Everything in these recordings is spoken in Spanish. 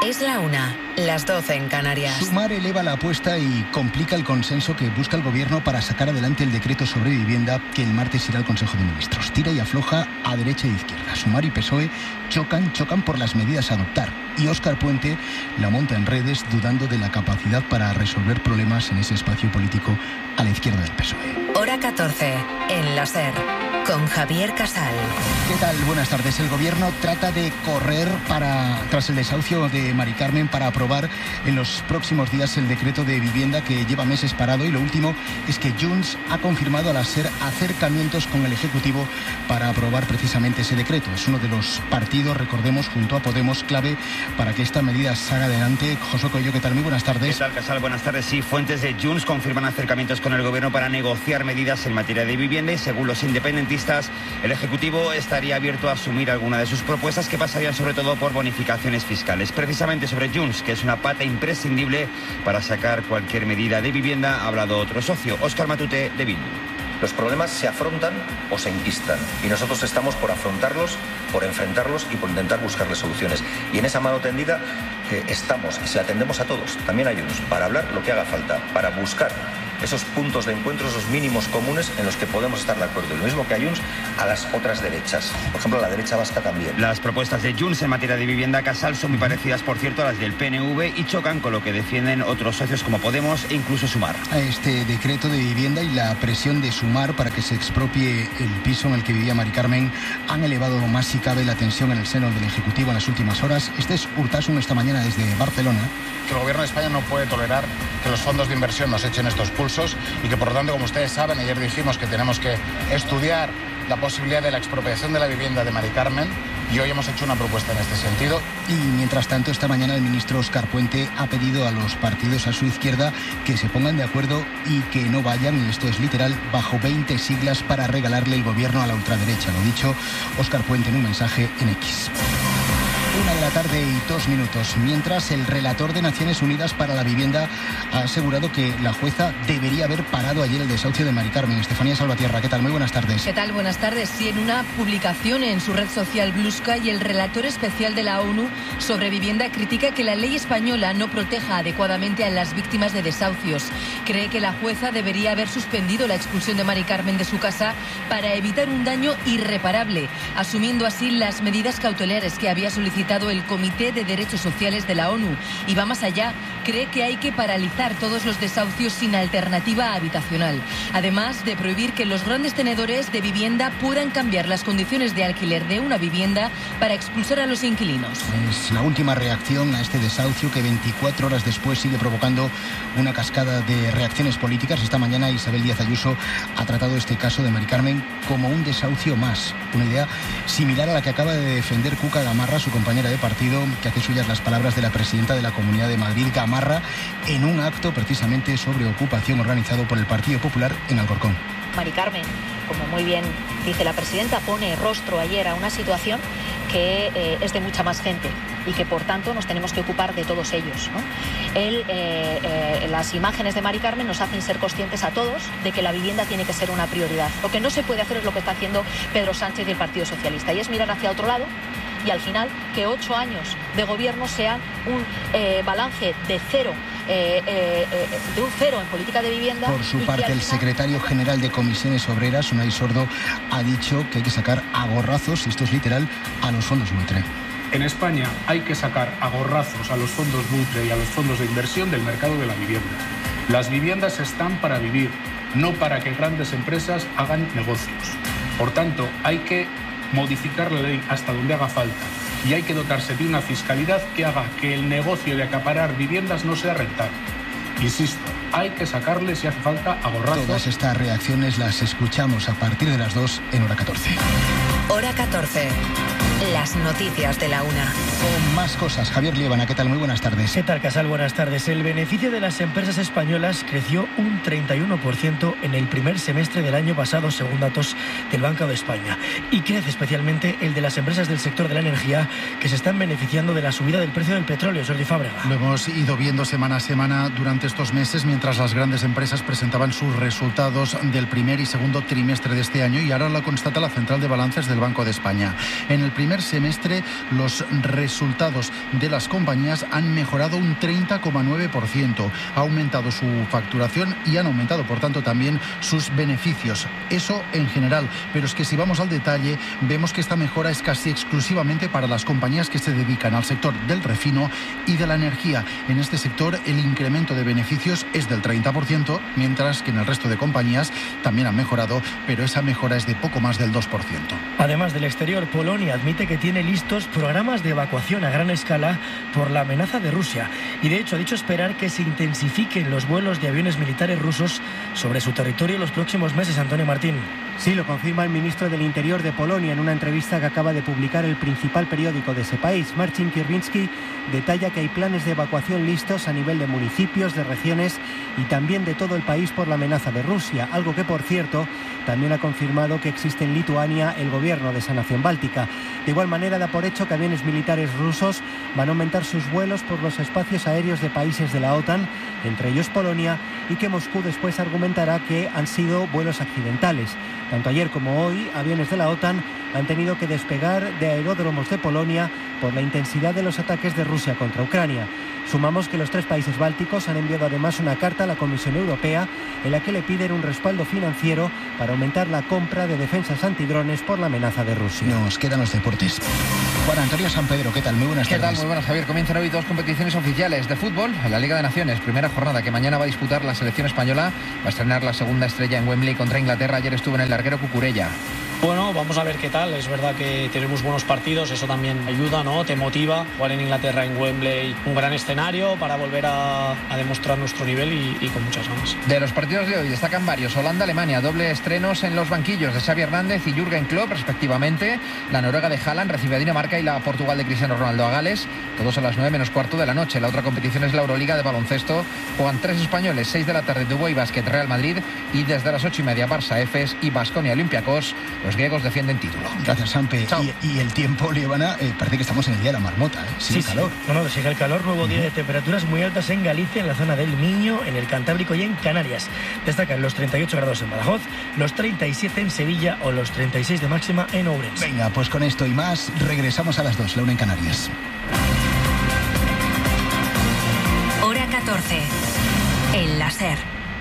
Es la 1, las 12 en Canarias. Sumar eleva la apuesta y complica el consenso que busca el gobierno para sacar adelante el decreto sobre vivienda que el martes irá al Consejo de Ministros. Tira y afloja a derecha e izquierda. Sumar y PSOE chocan por las medidas a adoptar. Y Óscar Puente la monta en redes dudando de la capacidad para resolver problemas en ese espacio político a la izquierda del PSOE. Hora 14, en la SER, con Javier Casal. ¿Qué tal? Buenas tardes. El gobierno trata de correr tras el desahucio de Mari Carmen para aprobar en los próximos días el decreto de vivienda que lleva meses parado, y lo último es que Junts ha confirmado a la SER acercamientos con el Ejecutivo para aprobar precisamente ese decreto. Es uno de los partidos, recordemos, junto a Podemos, clave para que esta medida salga adelante. José Coello, ¿qué tal? Muy buenas tardes. ¿Qué tal, Casal? Buenas tardes. Sí, fuentes de Junts confirman acercamientos con el gobierno para negociar medidas en materia de vivienda y, según los independentistas, el Ejecutivo estaría abierto a asumir alguna de sus propuestas, que pasarían sobre todo por bonificaciones fiscales. Precisamente sobre Junts, que es una pata imprescindible para sacar cualquier medida de vivienda, ha hablado otro socio, Óscar Matute, de Bildu. Los problemas se afrontan o se enquistan, y nosotros estamos por afrontarlos, por enfrentarlos y por intentar buscarles soluciones. Y en esa mano tendida estamos, y se atendemos a todos, también a Junts, para hablar lo que haga falta, para buscar esos puntos de encuentro, esos mínimos comunes en los que podemos estar de acuerdo. Y lo mismo que a Junts, a las otras derechas. Por ejemplo, a la derecha vasca también. Las propuestas de Junts en materia de vivienda, Casal, son muy parecidas, por cierto, a las del PNV, y chocan con lo que defienden otros socios como Podemos e incluso Sumar. Este decreto de vivienda y la presión de Sumar para que se expropie el piso en el que vivía Mari Carmen han elevado más si cabe la tensión en el seno del Ejecutivo en las últimas horas. Este es Urtasun esta mañana desde Barcelona. Que el gobierno de España no puede tolerar que los fondos de inversión nos echen estos pulsos, y que, por lo tanto, como ustedes saben, ayer dijimos que tenemos que estudiar la posibilidad de la expropiación de la vivienda de Mari Carmen, y hoy hemos hecho una propuesta en este sentido. Y mientras tanto, esta mañana el ministro Óscar Puente ha pedido a los partidos a su izquierda que se pongan de acuerdo y que no vayan, y esto es literal, bajo 20 siglas para regalarle el gobierno a la ultraderecha. Lo dicho Óscar Puente en un mensaje en X. 1:02 PM. Mientras, el relator de Naciones Unidas para la Vivienda ha asegurado que la jueza debería haber parado ayer el desahucio de Mari Carmen. Estefanía Salvatierra, ¿qué tal? Muy buenas tardes. ¿Qué tal? Buenas tardes. Sí, en una publicación en su red social Blue Sky, el relator especial de la ONU sobre vivienda critica que la ley española no proteja adecuadamente a las víctimas de desahucios. Cree que la jueza debería haber suspendido la expulsión de Mari Carmen de su casa para evitar un daño irreparable, asumiendo así las medidas cautelares que había solicitado el Comité de Derechos Sociales de la ONU. Y va más allá, cree que hay que paralizar todos los desahucios sin alternativa habitacional, además de prohibir que los grandes tenedores de vivienda puedan cambiar las condiciones de alquiler de una vivienda para expulsar a los inquilinos. Es la última reacción a este desahucio, que 24 horas después sigue provocando una cascada de reacciones políticas. Esta mañana Isabel Díaz Ayuso ha tratado este caso de Mari Carmen como un desahucio más, una idea similar a la que acaba de defender Cuca Gamarra, su compañera de partido, que hace suyas las palabras de la presidenta de la Comunidad de Madrid, Gamarra, en un acto precisamente sobre ocupación organizado por el Partido Popular en Alcorcón. Mari Carmen, como muy bien dice la presidenta, pone rostro ayer a una situación que es de mucha más gente y que, por tanto, nos tenemos que ocupar de todos ellos, ¿no? Las imágenes de Mari Carmen nos hacen ser conscientes a todos de que la vivienda tiene que ser una prioridad. Lo que no se puede hacer es lo que está haciendo Pedro Sánchez y el Partido Socialista, y es mirar hacia otro lado, y al final que 8 años de gobierno sean un balance de cero, de un cero en política de vivienda. Por su parte, el secretario general de Comisiones Obreras, Unai Sordo, ha dicho que hay que sacar a gorrazos, y esto es literal, a los fondos buitre. En España hay que sacar a gorrazos a los fondos buitre y a los fondos de inversión del mercado de la vivienda. Las viviendas están para vivir, no para que grandes empresas hagan negocios. Por tanto, hay que modificar la ley hasta donde haga falta, y hay que dotarse de una fiscalidad que haga que el negocio de acaparar viviendas no sea rentable. Insisto, hay que sacarle, si hace falta, a gorrazos. Todas estas reacciones las escuchamos a partir de las 2 en Hora 14. Hora 14. Las noticias de la 1. Con más cosas, Javier Liébana, ¿qué tal? Muy buenas tardes. ¿Qué tal, Casal? Buenas tardes. El beneficio de las empresas españolas creció un 31% en el primer semestre del año pasado, según datos del Banco de España. Y crece especialmente el de las empresas del sector de la energía, que se están beneficiando de la subida del precio del petróleo. Jordi Fábrega. Lo hemos ido viendo semana a semana durante estos meses, mientras las grandes empresas presentaban sus resultados del primer y segundo trimestre de este año, y ahora lo constata la Central de Balances del Banco de España. En el primer primer semestre los resultados de las compañías han mejorado un 30,9%. Ha aumentado su facturación y han aumentado, por tanto, también sus beneficios. Eso en general, pero es que si vamos al detalle, vemos que esta mejora es casi exclusivamente para las compañías que se dedican al sector del refino y de la energía. En este sector el incremento de beneficios es del 30%, mientras que en el resto de compañías también han mejorado, pero esa mejora es de poco más del 2%. Además del exterior, Polonia admite que tiene listos programas de evacuación a gran escala por la amenaza de Rusia. Y de hecho ha dicho esperar que se intensifiquen los vuelos de aviones militares rusos sobre su territorio en los próximos meses. Antonio Martín. Sí, lo confirma el ministro del Interior de Polonia en una entrevista que acaba de publicar el principal periódico de ese país. Marcin Kierwiński detalla que hay planes de evacuación listos a nivel de municipios, de regiones y también de todo el país por la amenaza de Rusia, algo que, por cierto, también ha confirmado que existe en Lituania el gobierno de esa nación báltica. De igual manera, da por hecho que aviones militares rusos van a aumentar sus vuelos por los espacios aéreos de países de la OTAN, entre ellos Polonia, y que Moscú después argumentará que han sido vuelos accidentales. Tanto ayer como hoy, aviones de la OTAN han tenido que despegar de aeródromos de Polonia por la intensidad de los ataques de Rusia contra Ucrania. Sumamos que los 3 países bálticos han enviado además una carta a la Comisión Europea en la que le piden un respaldo financiero para aumentar la compra de defensas antidrones por la amenaza de Rusia. Nos quedan los deportes. Juan Antonio San Pedro, ¿qué tal? Muy buenas tardes. ¿Qué tal? Muy buenas, Javier. Comienzan hoy 2 competiciones oficiales de fútbol en la Liga de Naciones. Primera jornada que mañana va a disputar la selección española. Va a estrenar la segunda estrella en Wembley contra Inglaterra. Ayer estuvo en el larguero Cucurella. Bueno, vamos a ver qué tal. Es verdad que tenemos buenos partidos, eso también ayuda, ¿no? Te motiva. Jugar en Inglaterra, en Wembley, un gran escenario para volver a demostrar nuestro nivel y con muchas ganas. De los partidos de hoy destacan varios. Holanda-Alemania, doble estrenos en los banquillos de Xavi Hernández y Jürgen Klopp, respectivamente. La Noruega de Haaland recibe a Dinamarca y la Portugal de Cristiano Ronaldo a Gales. Todos a las 9:15 de la noche. La otra competición es la Euroliga de baloncesto. Juegan 3 españoles, 6 de la tarde, Dubái Basket, Real Madrid, y desde las 8:30 Barça, Efes y Baskonia Olympiacos. Los griegos defienden título. Gracias, Sampe. Y el tiempo, Liebana, parece que estamos en el día de la marmota, ¿eh? Sigue el calor. No, sigue el calor. Nuevo día de temperaturas muy altas en Galicia, en la zona del Miño, en el Cantábrico y en Canarias. Destacan los 38 grados en Badajoz, los 37 en Sevilla o los 36 de máxima en Ourense. Venga, pues con esto y más regresamos a las 2, la 1 en Canarias. Hora 14. El láser.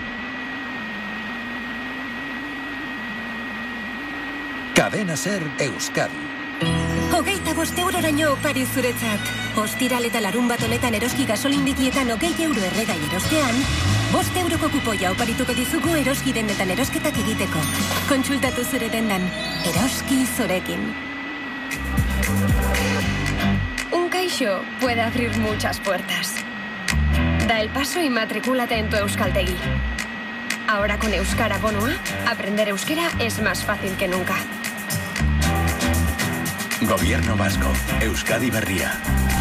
Cadena Ser Euskadi. 25 euroraino opari zuretzat. Ostiral eta larunbat honetan eroski gasolindikietan 20 euro erregai erostean, 5 euroko kupoia oparituko dizugu eroski dendetan erosketak egiteko. Kontsultatu zure dendan. Eroski zurekin. Un caixo puede abrir muchas puertas. Da el paso y matricúlate en tu Euskaltegi. Ahora con Euskara Bonua, aprender euskera es más fácil que nunca. Gobierno vasco, Euskadi Berria.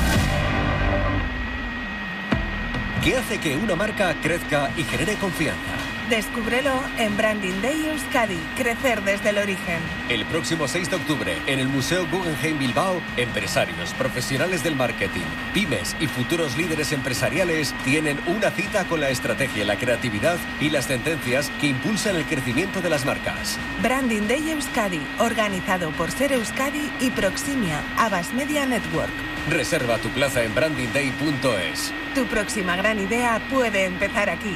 ¿Qué hace que una marca crezca y genere confianza? Descúbrelo en Branding Day Euskadi, crecer desde el origen. El próximo 6 de octubre, en el Museo Guggenheim Bilbao, empresarios, profesionales del marketing, pymes y futuros líderes empresariales tienen una cita con la estrategia, la creatividad y las tendencias que impulsan el crecimiento de las marcas. Branding Day Euskadi, organizado por Ser Euskadi y Proximia, Abbas Media Network. Reserva tu plaza en brandingday.es. Tu próxima gran idea puede empezar aquí.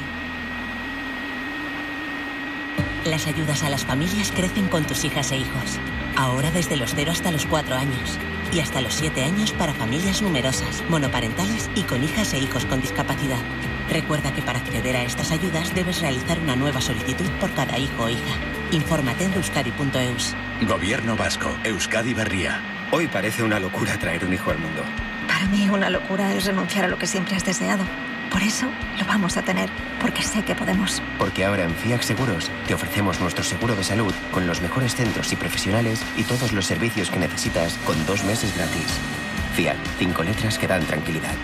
Las ayudas a las familias crecen con tus hijas e hijos. Ahora desde los 0 hasta los 4 años. Y hasta los 7 años para familias numerosas, monoparentales y con hijas e hijos con discapacidad. Recuerda que para acceder a estas ayudas debes realizar una nueva solicitud por cada hijo o hija. Infórmate en euskadi.eus. Gobierno vasco, Euskadi Berria. Hoy parece una locura traer un hijo al mundo. Para mí una locura es renunciar a lo que siempre has deseado. Por eso lo vamos a tener, porque sé que podemos. Porque ahora en FIAC Seguros te ofrecemos nuestro seguro de salud con los mejores centros y profesionales y todos los servicios que necesitas con 2 meses gratis. FIAC, 5 letras que dan tranquilidad.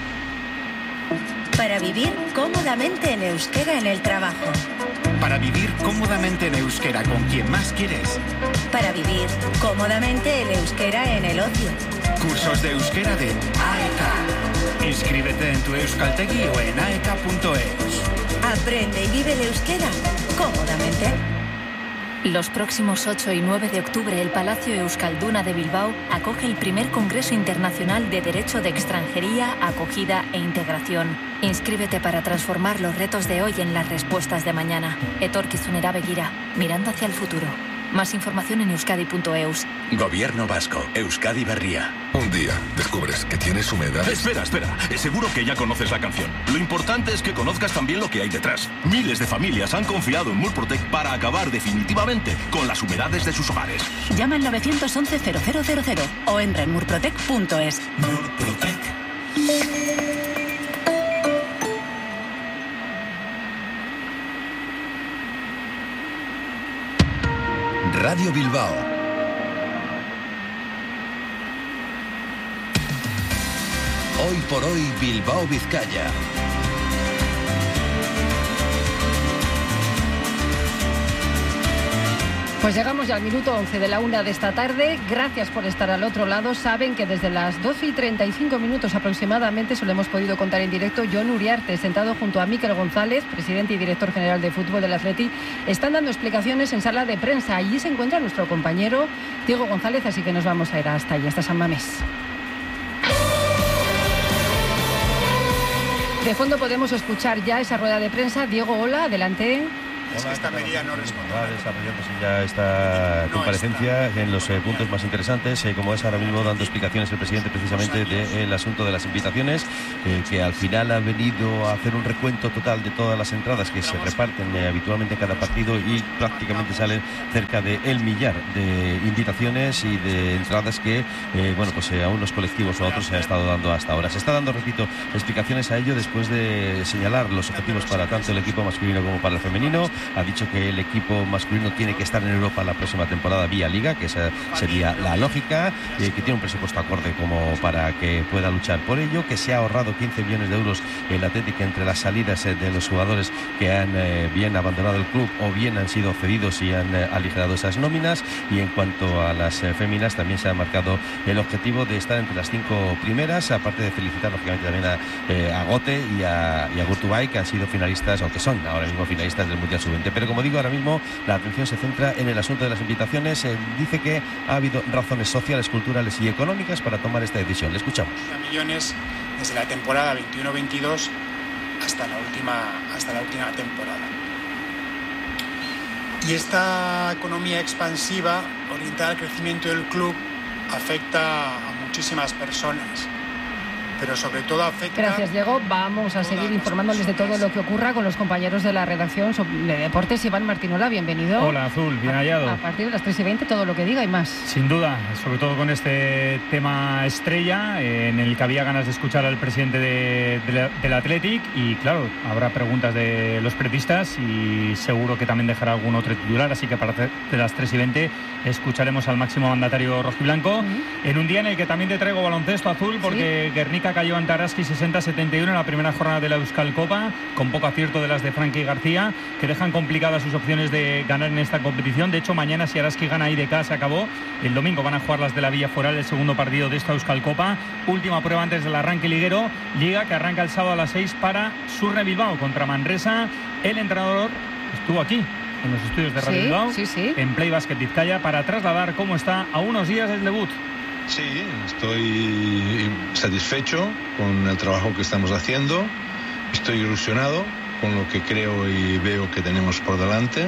Para vivir cómodamente en euskera en el trabajo. Para vivir cómodamente en euskera con quien más quieres. Para vivir cómodamente en euskera en el ocio. Cursos de euskera de AEK. Inscríbete en tu Euskaltegi o en aek.eus. Aprende y vive el euskera cómodamente. Los próximos 8 y 9 de octubre, el Palacio Euskalduna de Bilbao acoge el primer Congreso Internacional de Derecho de Extranjería, Acogida e Integración. Inscríbete para transformar los retos de hoy en las respuestas de mañana. Etorkizunera begira, mirando hacia el futuro. Más información en euskadi.eus. Gobierno vasco, Euskadi Berria. Un día descubres que tienes humedad. Espera. Seguro que ya conoces la canción. Lo importante es que conozcas también lo que hay detrás. Miles de familias han confiado en Murprotec para acabar definitivamente con las humedades de sus hogares. Llama al 911-0000 o entra en murprotec.es. Murprotec. Radio Bilbao. Hoy por hoy, Bilbao, Vizcaya. Pues llegamos ya al minuto 11 de la 1 de esta tarde. Gracias por estar al otro lado. Saben que desde las 12 y 35 minutos aproximadamente se lo hemos podido contar en directo. Jon Uriarte, sentado junto a Mikel González, presidente y director general de fútbol del Athletic, están dando explicaciones en sala de prensa. Allí se encuentra nuestro compañero Diego González, así que nos vamos a ir hasta allí, hasta San Mamés. De fondo podemos escuchar ya esa rueda de prensa. Diego, hola, adelante. Es que esta medida no responde. Va desarrollándose ya esta comparecencia en los puntos más interesantes, como es ahora mismo dando explicaciones el presidente precisamente del asunto de las invitaciones, que al final ha venido a hacer un recuento total de todas las entradas que se reparten habitualmente en cada partido y prácticamente salen cerca de 1 millar de invitaciones y de entradas que, a unos colectivos o a otros se ha estado dando hasta ahora. Se está dando, repito, explicaciones a ello después de señalar los objetivos para tanto el equipo masculino como para el femenino. Ha dicho que el equipo masculino tiene que estar en Europa la próxima temporada vía Liga, que esa sería la lógica, que tiene un presupuesto acorde como para que pueda luchar por ello, que se ha ahorrado 15 millones de euros el Atlético entre las salidas de los jugadores que han bien abandonado el club o bien han sido cedidos y han aligerado esas nóminas. Y en cuanto a las féminas, también se ha marcado el objetivo de estar entre las 5 primeras, aparte de felicitar lógicamente también a Gote y a Gurtubay, que han sido finalistas, o que son ahora mismo finalistas del Mundial Sub-20. Pero como digo, ahora mismo la atención se centra en el asunto de las invitaciones. Dice que ha habido razones sociales, culturales y económicas para tomar esta decisión. Le escuchamos. Millones desde la temporada 21-22 hasta la última temporada. Y esta economía expansiva orientada al crecimiento del club afecta a muchísimas personas. Pero sobre todo afecta... Gracias, Diego. Vamos a seguir informándoles de todo lo que ocurra con los compañeros de la redacción de deportes. Iván Martinola, bienvenido. Hola, Azul, bien hallado. A partir de las 3:20 todo lo que diga y más. Sin duda, sobre todo con este tema estrella, en el que había ganas de escuchar al presidente del Athletic. Y claro, habrá preguntas de los periodistas y seguro que también dejará algún otro titular. Así que a partir de las 3:20 escucharemos al máximo mandatario rojiblanco. En un día en el que también te traigo baloncesto, Azul, porque Guernica cayó ante Araski 60-71 en la primera jornada de la Euskal Copa, con poco acierto de las de Frankie García, que dejan complicadas sus opciones de ganar en esta competición. De hecho, mañana, si Araski gana IDK, se acabó. El domingo van a jugar las de la Villa Foral, el segundo partido de esta Euskal Copa. Última prueba antes del arranque liguero. Liga que arranca el sábado a las 6 para Surre Bilbao contra Manresa. El entrenador estuvo aquí, en los estudios de Radio Bilbao, en Play Basket Vizcaya, para trasladar cómo está a unos días del debut. Sí, estoy satisfecho con el trabajo que estamos haciendo, estoy ilusionado con lo que creo y veo que tenemos por delante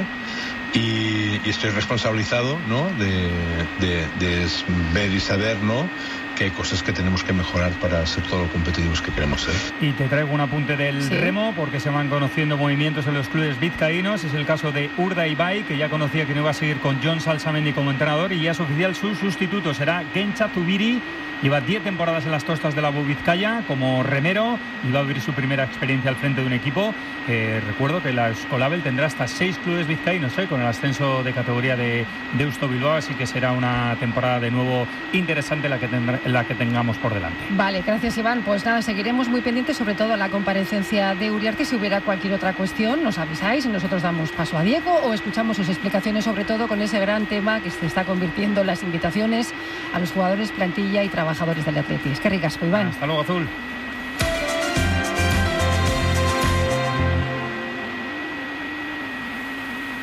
y estoy responsabilizado, ¿no?, de ver y saber, ¿no?, que hay cosas que tenemos que mejorar para ser todo lo competitivos que queremos ser. Y te traigo un apunte del remo, porque se van conociendo movimientos en los clubes vizcaínos. Es el caso de Urda Ibai, que ya conocía que no iba a seguir con John Salsamendi como entrenador, y ya es oficial, su sustituto será Gencha Zubiri. Lleva 10 temporadas en las tostas de la Vizcaya como remero y va a vivir su primera experiencia al frente de un equipo. Recuerdo que la Escolabel tendrá hasta 6 clubes vizcaínos con el ascenso de categoría de Deusto Bilbao, así que será una temporada de nuevo interesante la que tengamos por delante. Vale, gracias, Iván. Pues nada, seguiremos muy pendientes, sobre todo a la comparecencia de Uriarte. Si hubiera cualquier otra cuestión, nos avisáis y nosotros damos paso a Diego o escuchamos sus explicaciones, sobre todo con ese gran tema que se está convirtiendo en las invitaciones a los jugadores, plantilla y trabajadores del Athletic. Qué ricasco, Iván. Hasta luego, Azul.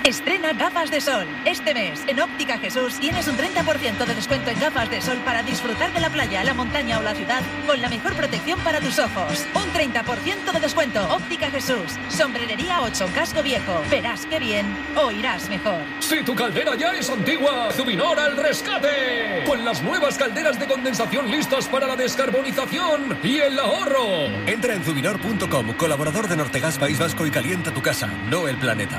Estrena gafas de sol. Este mes, en Óptica Jesús, tienes un 30% de descuento en gafas de sol para disfrutar de la playa, la montaña o la ciudad con la mejor protección para tus ojos. Un 30% de descuento. Óptica Jesús. Sombrerería 8, casco viejo. Verás qué bien, oirás mejor. Si tu caldera ya es antigua, Zubinor al rescate. Con las nuevas calderas de condensación listas para la descarbonización y el ahorro. Entra en zubinor.com, colaborador de Nortegas País Vasco, y calienta tu casa, no el planeta.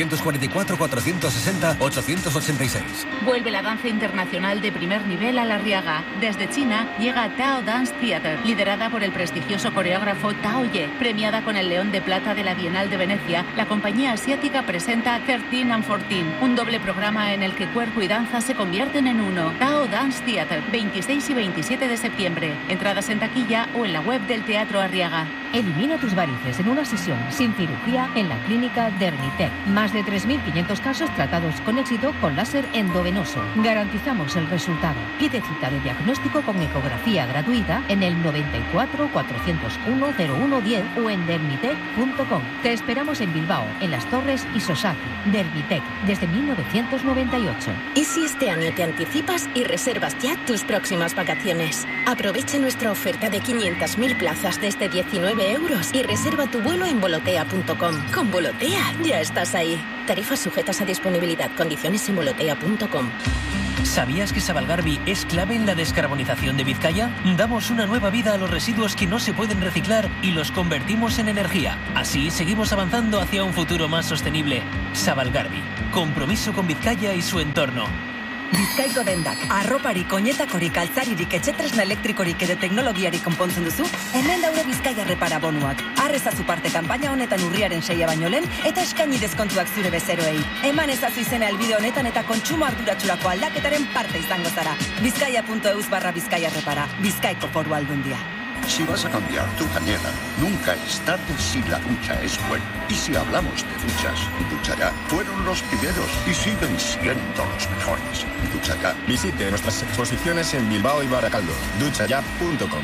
944-460-886. Vuelve la danza internacional de primer nivel a La Riaga. Desde China llega Tao Dance Theater, liderada por el prestigioso coreógrafo Tao Ye. Premiada con el León de Plata de la Bienal de Venecia, la compañía asiática presenta 13 and 14, un doble programa en el que cuerpo y danza se convierten en uno. Tao Dance Theater, 26 y 27 de septiembre. Entradas en taquilla o en la web del Teatro Arriaga. Elimina tus varices en una sesión sin cirugía en la clínica Dermitec. Más de 3.500 casos tratados con éxito con láser endovenoso. Garantizamos el resultado. Pide cita de diagnóstico con ecografía gratuita en el 94 401 0110 o en dermitec.com. Te esperamos en Bilbao, en Las Torres y Sosaki. Dermitec, desde 1998. ¿Y si este año te anticipas y reservas ya tus próximas vacaciones? Aprovecha nuestra oferta de 500.000 plazas desde 19 euros y reserva tu vuelo en volotea.com. Con Volotea ya estás ahí. Tarifas sujetas a disponibilidad. Condiciones en volotea.com. ¿Sabías que Sabalgarbi es clave en la descarbonización de Vizcaya? Damos una nueva vida a los residuos que no se pueden reciclar y los convertimos en energía. Así seguimos avanzando hacia un futuro más sostenible. Sabalgarbi, compromiso con Vizcaya y su entorno. Bizkaiko dendak, arroparik, oinetakorik, altzaririk, etxetresna elektrikorik edo teknologiarik konpontzen duzu? Hemen daude Bizkaia Repara bonuak. Har ezazu parte kanpaina honetan urriaren 6 baino lehen eta eskaini deskontuak zure bezeroei. Eman ezazu izena albide honetan eta kontsumo arduratsurako aldaketaren parte izango zara. Bizkaia.eus/Bizkaia Repara. Bizkaiko Foru Aldundia. Si vas a cambiar tu bañera, nunca es tarde si la ducha es buena. Y si hablamos de duchas, Duchaya fueron los primeros y siguen siendo los mejores. Duchaya. Visite nuestras exposiciones en Bilbao y Baracaldo. Duchaya.com.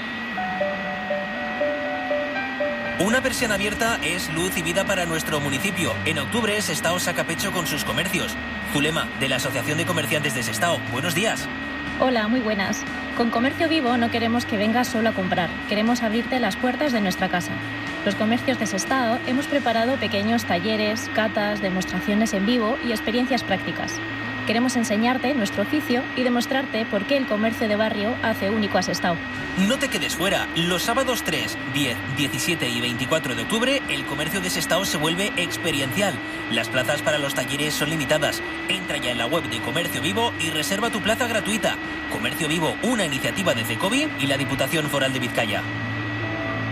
Una persiana abierta es luz y vida para nuestro municipio. En octubre, Sestao saca pecho con sus comercios. Zulema, de la Asociación de Comerciantes de Sestao. Buenos días. Hola, muy buenas. Con Comercio Vivo no queremos que vengas solo a comprar, queremos abrirte las puertas de nuestra casa. Los comercios de Sestao hemos preparado pequeños talleres, catas, demostraciones en vivo y experiencias prácticas. Queremos enseñarte nuestro oficio y demostrarte por qué el comercio de barrio hace único a Sestao. No te quedes fuera. Los sábados 3, 10, 17 y 24 de octubre, el comercio de Sestao se vuelve experiencial. Las plazas para los talleres son limitadas. Entra ya en la web de Comercio Vivo y reserva tu plaza gratuita. Comercio Vivo, una iniciativa de CECOVI y la Diputación Foral de Vizcaya.